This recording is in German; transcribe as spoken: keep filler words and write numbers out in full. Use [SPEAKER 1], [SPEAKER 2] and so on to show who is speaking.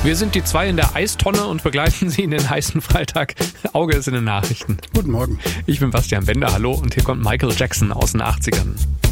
[SPEAKER 1] Wir sind die zwei in der Eistonne und begleiten Sie in den heißen Freitag. Auge ist in den Nachrichten.
[SPEAKER 2] Guten Morgen.
[SPEAKER 1] Ich bin Bastian Bender, hallo, und hier kommt Michael Jackson aus den achtzigern.